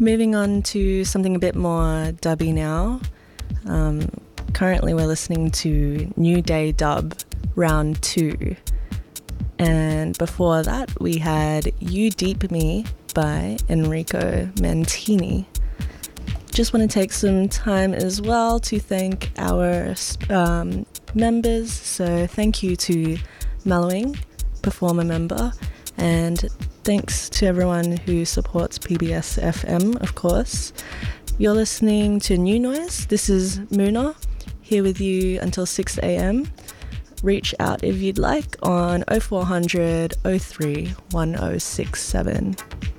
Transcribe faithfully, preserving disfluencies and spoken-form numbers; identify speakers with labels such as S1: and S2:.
S1: Moving on to something a bit more dubby now. Um, currently we're listening to New Day Dub Round two. And before that we had You Deep Me by Enrico Mantini. Just want to take some time as well to thank our um, members. So thank you to Mellowing, performer member, and thanks to everyone who supports P B S F M, of course. You're listening to New Noise. This is Muna, here with you until six a.m. Reach out if you'd like on oh four hundred oh three one oh six seven.